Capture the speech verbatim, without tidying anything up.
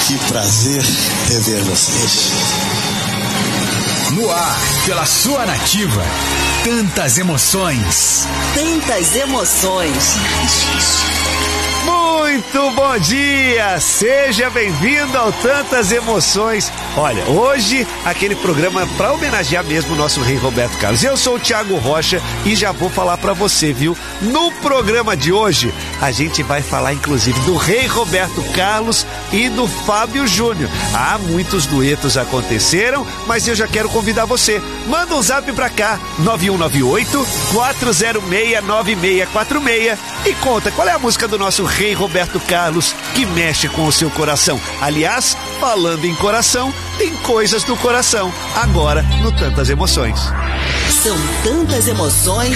Que prazer rever vocês. No ar, pela sua Nativa. Tantas emoções. Tantas emoções. Muito bom dia! Seja bem-vindo ao Tantas Emoções. Olha, hoje aquele programa para homenagear mesmo o nosso rei Roberto Carlos. Eu sou o Thiago Rocha e já vou falar para você, viu? No programa de hoje, a gente vai falar inclusive do rei Roberto Carlos e do Fábio Júnior. Ah, muitos duetos aconteceram, mas eu já quero convidar você. Manda um zap pra cá, nove um nove oito, quatro zero seis, nove seis quatro seis e conta qual é a música do nosso rei Roberto Carlos que mexe com o seu coração. Aliás, falando em coração, tem coisas do coração. Agora, no Tantas Emoções. São tantas emoções